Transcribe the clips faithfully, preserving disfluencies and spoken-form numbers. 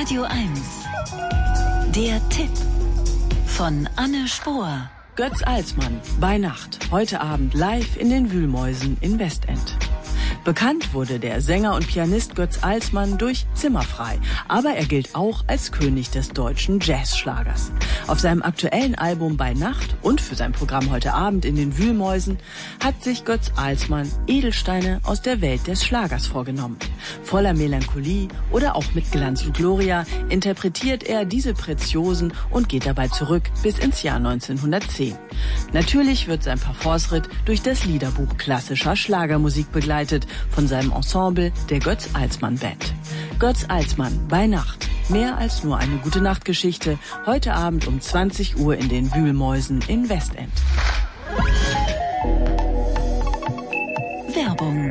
Radio eins. Der Tipp von Anne Spohr. Götz Alsmann, bei Nacht, heute Abend live in den Wühlmäusen in Westend. Bekannt wurde der Sänger und Pianist Götz Alsmann durch Zimmerfrei, aber er gilt auch als König des deutschen Jazzschlagers. Auf seinem aktuellen Album Bei Nacht und für sein Programm heute Abend in den Wühlmäusen hat sich Götz Alsmann Edelsteine aus der Welt des Schlagers vorgenommen. Voller Melancholie oder auch mit Glanz und Gloria interpretiert er diese Preziosen und geht dabei zurück bis ins Jahr neunzehnhundertzehn. Natürlich wird sein Parforceritt durch das Liederbuch klassischer Schlagermusik begleitet von seinem Ensemble der Götz Alsmann Band. Götz Alsmann, bei Nacht. Mehr als nur eine Gute-Nacht-Geschichte. Heute Abend um zwanzig Uhr in den Wühlmäusen in Westend. Werbung.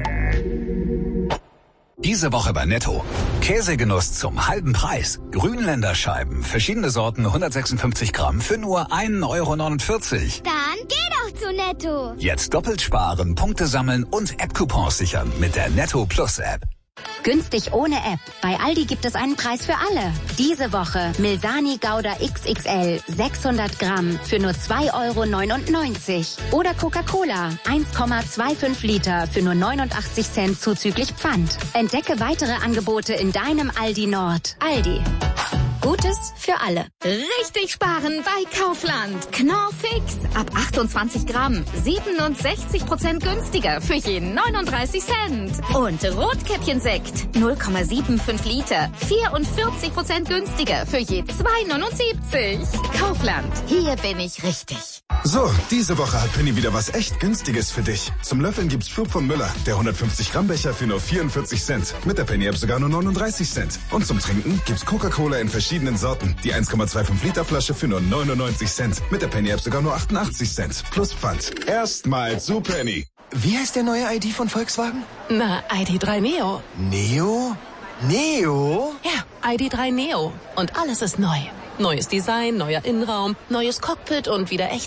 Diese Woche bei Netto. Käsegenuss zum halben Preis. Grünländer Scheiben, verschiedene Sorten, hundertsechsundfünfzig Gramm für nur ein Euro neunundvierzig. Dann geh doch zu Netto. Jetzt doppelt sparen, Punkte sammeln und App-Coupons sichern mit der Netto Plus App. Günstig ohne App. Bei Aldi gibt es einen Preis für alle. Diese Woche Milsani Gouda X X L sechshundert Gramm für nur zwei Euro neunundneunzig. Oder Coca-Cola eins Komma fünfundzwanzig Liter für nur neunundachtzig Cent zuzüglich Pfand. Entdecke weitere Angebote in deinem Aldi Nord. Aldi. Gutes für alle. Richtig sparen bei Kaufland. Knorr Fix. Ab achtundzwanzig Gramm. siebenundsechzig Prozent günstiger für jeden neununddreißig Cent. Und Rotkäppchensekt. null Komma fünfundsiebzig Liter. vierundvierzig Prozent günstiger für je zwei neunundsiebzig. Kaufland. Hier bin ich richtig. So, diese Woche hat Penny wieder was echt Günstiges für dich. Zum Löffeln gibt's Flug von Müller. Der hundertfünfzig Gramm Becher für nur vierundvierzig Cent. Mit der Penny App sogar nur neununddreißig Cent. Und zum Trinken gibt's Coca-Cola in verschiedenen Sorten. Die eins Komma fünfundzwanzig Liter Flasche für nur neunundneunzig Cent. Mit der Penny App sogar nur achtundachtzig Cent. Plus Pfand. Erstmal zu Penny. Wie heißt der neue I D von Volkswagen? Na, I D drei Neo. Neo? Neo? Ja, I D drei Neo. Und alles ist neu. Neues Design, neuer Innenraum, neues Cockpit und wieder echt